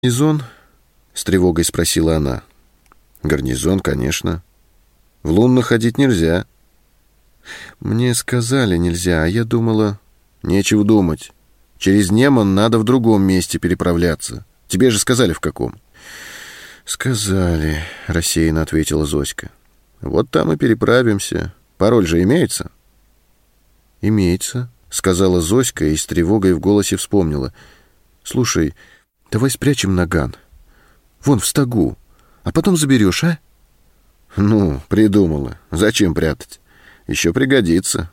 «Гарнизон?» — с тревогой спросила она. «Гарнизон, конечно. В Лунно ходить нельзя». «Мне сказали, нельзя, а я думала...» «Нечего думать. Через Неман надо в другом месте переправляться. Тебе же сказали, в каком». «Сказали», — рассеянно ответила Зоська. «Вот там и переправимся. Пароль же имеется?» «Имеется», — сказала Зоська и с тревогой в голосе вспомнила. «Слушай, давай спрячем наган. Вон в стогу. А потом заберешь, а?» «Ну, придумала. Зачем прятать? Еще пригодится».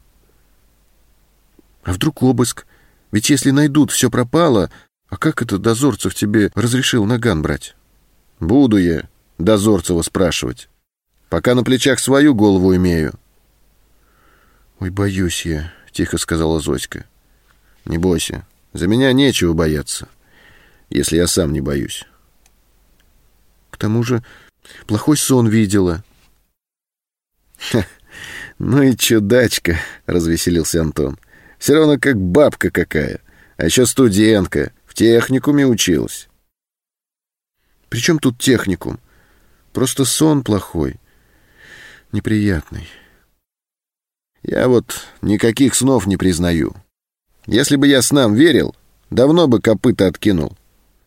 «А вдруг обыск? Ведь если найдут, все пропало. А как это Дозорцев тебе разрешил наган брать?» «Буду я Дозорцева спрашивать. Пока на плечах свою голову имею». «Ой, боюсь я», — тихо сказала Зоська. «Не бойся. За меня нечего бояться, если я сам не боюсь». «К тому же плохой сон видела». «Ха, ну и чудачка», — развеселился Антон. «Все равно как бабка какая. А еще студентка. В техникуме училась». «При чем тут техникум? Просто сон плохой. Неприятный». «Я вот никаких снов не признаю. Если бы я снам верил, давно бы копыта откинул».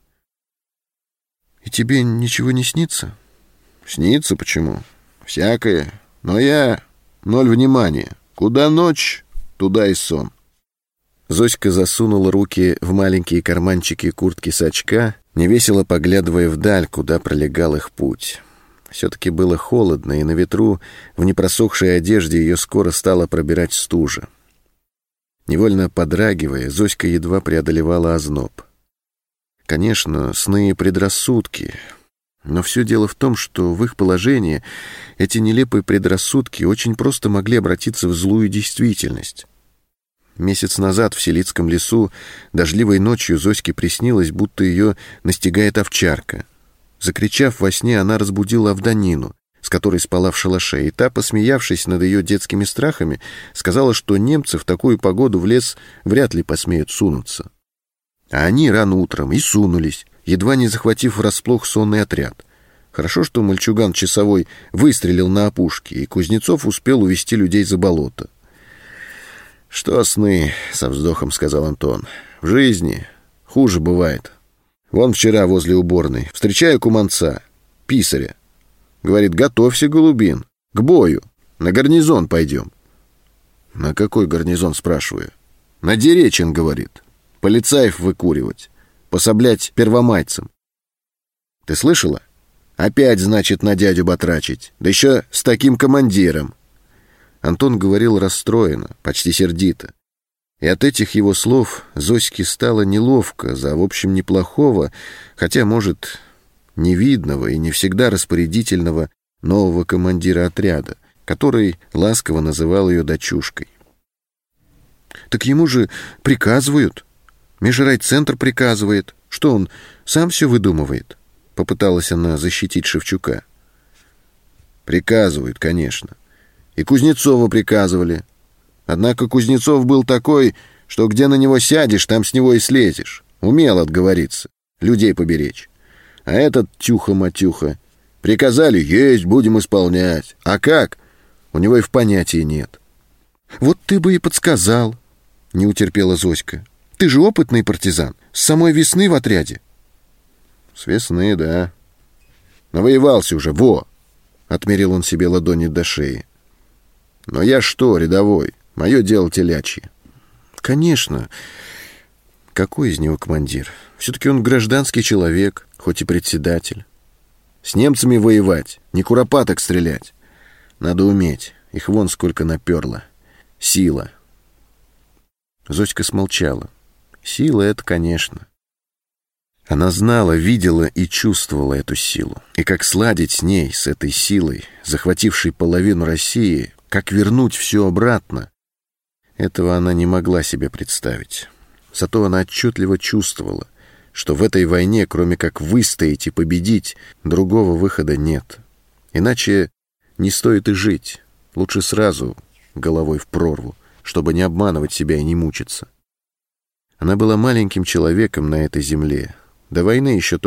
«И тебе ничего не снится?» «Снится почему? Всякое. Но я ноль внимания. Куда ночь, туда и сон». Зоська засунула руки в маленькие карманчики куртки сачка, невесело поглядывая вдаль, куда пролегал их путь. Все-таки было холодно, и на ветру в непросохшей одежде ее скоро стала пробирать стужа. Невольно подрагивая, Зоська едва преодолевала озноб. Конечно, сны и предрассудки, но все дело в том, что в их положении эти нелепые предрассудки очень просто могли обратиться в злую действительность. Месяц назад в Селицком лесу дождливой ночью Зоське приснилось, будто ее настигает овчарка. Закричав во сне, она разбудила Авдонину, с которой спала в шалаше, и та, посмеявшись над ее детскими страхами, сказала, что немцы в такую погоду в лес вряд ли посмеют сунуться. А они рано утром и сунулись, едва не захватив врасплох сонный отряд. Хорошо, что мальчуган часовой выстрелил на опушке, и Кузнецов успел увести людей за болото. «Что сны?» — со вздохом сказал Антон. «В жизни хуже бывает. Вон вчера возле уборной встречаю куманца, писаря. Говорит: готовься, Голубин, к бою, на гарнизон пойдем». «На какой гарнизон?» — спрашиваю. «На Деречин, — говорит, — полицаев выкуривать, пособлять первомайцам». «Ты слышала? Опять, значит, на дядю батрачить, да еще с таким командиром». Антон говорил расстроенно, почти сердито. И от этих его слов Зоське стало неловко за, в общем, неплохого, хотя, может, невидного и не всегда распорядительного нового командира отряда, который ласково называл ее дочушкой. «Так ему же приказывают. Межрайцентр приказывает. Что он, сам все выдумывает?» Попыталась она защитить Шевчука. «Приказывают, конечно. И Кузнецова приказывали. Однако Кузнецов был такой, что где на него сядешь, там с него и слезешь. Умел отговориться, людей поберечь. А этот тюха-матюха. Приказали: есть, будем исполнять. А как? У него и в понятии нет». «Вот ты бы и подсказал», — не утерпела Зоська. «Ты же опытный партизан, с самой весны в отряде». «С весны, да. Навоевался уже, во!» — отмерил он себе ладони до шеи. «Но я что, рядовой? Мое дело телячье». «Конечно. Какой из него командир? Все-таки он гражданский человек, хоть и председатель. С немцами воевать, не куропаток стрелять. Надо уметь. Их вон сколько наперло. Сила». Зоська смолчала. Сила — это, конечно. Она знала, видела и чувствовала эту силу. И как сладить с ней, с этой силой, захватившей половину России, как вернуть все обратно, этого она не могла себе представить. Зато она отчетливо чувствовала, что в этой войне, кроме как выстоять и победить, другого выхода нет. Иначе не стоит и жить. Лучше сразу головой в прорву, чтобы не обманывать себя и не мучиться. Она была маленьким человеком на этой земле, До войны еще